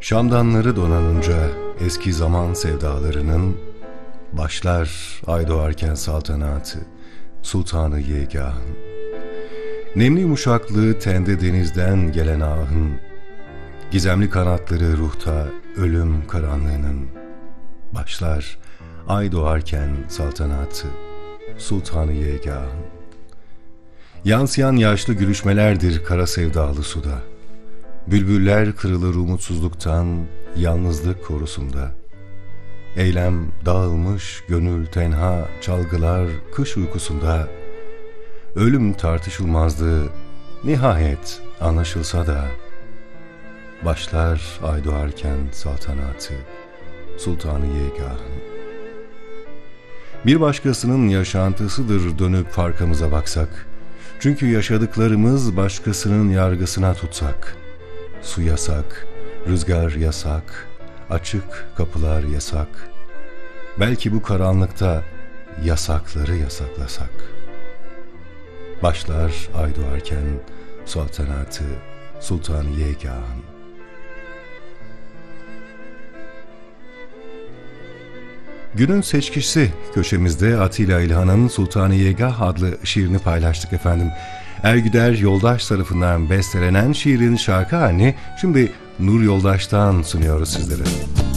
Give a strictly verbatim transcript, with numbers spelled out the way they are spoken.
Şamdanları donanınca eski zaman sevdalarının, başlar ay doğarken saltanatı, sultanı yegahın. Nemli yumuşaklığı tende denizden gelen ahın, gizemli kanatları ruhta ölüm karanlığının, başlar ay doğarken saltanatı, sultanı yegahın. Yansıyan yaşlı gülüşmelerdir kara sevdalı suda, bülbüller kırılır umutsuzluktan yalnızlık korusunda. Eylem dağılmış gönül tenha çalgılar kış uykusunda. Ölüm tartışılmazdı nihayet anlaşılsa da, başlar ay doğarken saltanatı, sultanı yegahın. Bir başkasının yaşantısıdır dönüp farkımıza baksak. Çünkü yaşadıklarımız başkasının yargısına tutsak. Su yasak, rüzgar yasak, açık kapılar yasak. Belki bu karanlıkta yasakları yasaklasak. Başlar ay doğarken saltanatı, sultanı yegahın. Günün seçkisi köşemizde Atilla İlhan'ın Sultanı Yegah adlı şiirini paylaştık efendim. Ergüder Yoldaş tarafından bestelenen şiirin şarkı halini şimdi Nur Yoldaş'tan sunuyoruz sizlere.